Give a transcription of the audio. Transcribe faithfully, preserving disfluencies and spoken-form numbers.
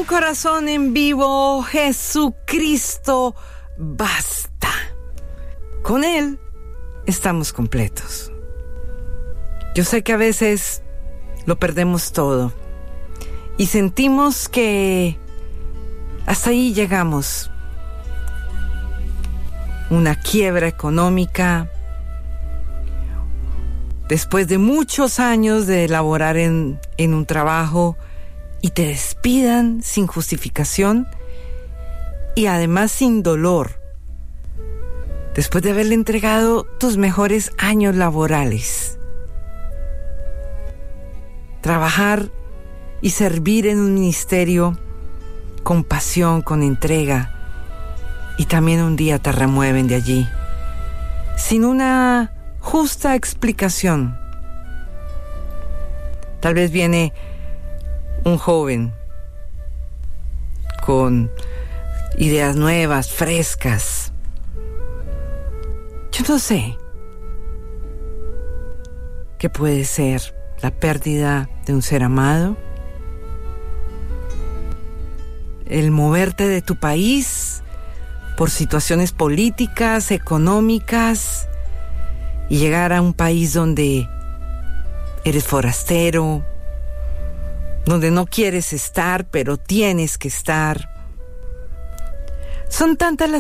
corazón en vivo, Jesucristo basta. Con Él estamos completos. Yo sé que a veces lo perdemos todo y sentimos que hasta ahí llegamos. Una quiebra económica, después de muchos años de laborar en, en un trabajo y te despidan sin justificación y además sin dolor, después de haberle entregado tus mejores años laborales. Trabajar y servir en un ministerio con pasión, con entrega, y también un día te remueven de allí, sin una justa explicación. Tal vez viene un joven con ideas nuevas, frescas. Yo no sé qué puede ser la pérdida de un ser amado, el moverte de tu país por situaciones políticas, económicas, y llegar a un país donde eres forastero, donde no quieres estar, pero tienes que estar. Son tantas las